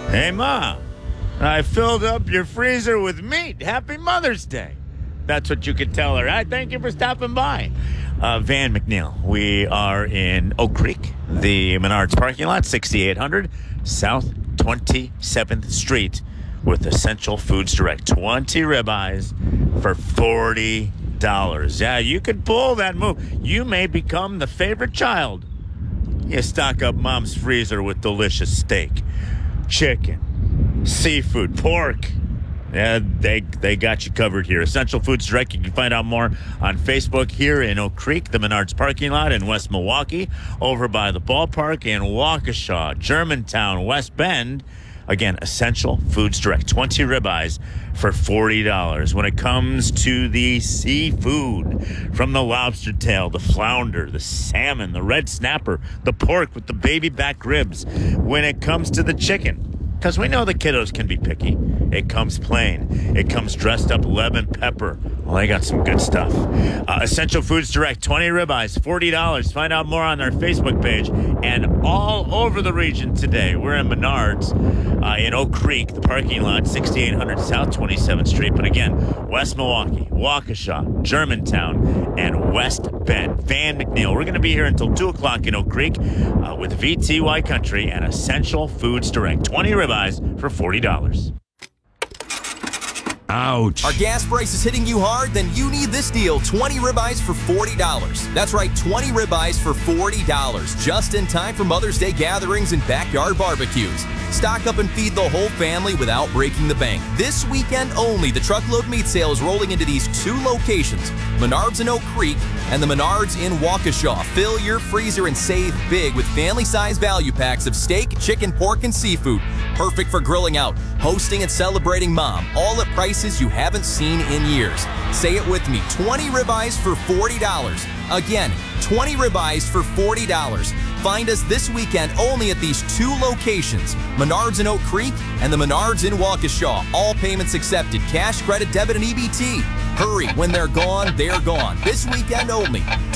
Hey, Ma, I filled up your freezer with meat. Happy Mother's Day. That's what you could tell her. Thank you for stopping by. Van McNeil, we are in Oak Creek, the Menards parking lot, 6800 South 27th Street with Essential Foods Direct. 20 ribeyes for $40. Yeah, you could pull that move. You may become the favorite child. You stock up Mom's freezer with delicious steak, chicken, seafood, pork. Yeah, they got you covered here. Essential Foods Direct. You can find out more on Facebook here in Oak Creek, the Menards parking lot in West Milwaukee, over by the ballpark in Waukesha, Germantown, West Bend. Again, Essential Foods Direct. 20 ribeyes for $40. When it comes to the seafood, from the lobster tail, the flounder, the salmon, the red snapper, the pork with the baby back ribs. When it comes to the chicken, because we know the kiddos can be picky. It comes plain. It comes dressed up lemon pepper. Well, they got some good stuff. Essential Foods Direct, 20 ribeyes, $40. Find out more on their Facebook page and all over the region today. We're in Menards in Oak Creek, the parking lot, 6800 South 27th Street. But again, West Milwaukee, Waukesha, Germantown, and West Bend. Van McNeil. We're going to be here until 2 o'clock in Oak Creek with VTY Country and Essential Foods Direct. 20 ribeyes for $40. Ouch. Are gas prices hitting you hard? Then you need this deal, 20 ribeyes for $40. That's right, 20 ribeyes for $40. Just in time for Mother's Day gatherings and backyard barbecues. Stock up and feed the whole family without breaking the bank. This weekend only, the truckload meat sale is rolling into these 2 locations, Menards in Oak Creek and the Menards in Waukesha. Fill your freezer and save big with family-size value packs of steak, chicken, pork, and seafood. Perfect for grilling out, hosting, and celebrating Mom. All at prices you haven't seen in years. Say it with me, 20 ribeyes for $40. Again, 20 ribeyes for $40. Find us this weekend only at these 2 locations, Menards in Oak Creek and the Menards in Waukesha. All payments accepted, cash, credit, debit, and EBT. Hurry, when they're gone, they're gone. This weekend only.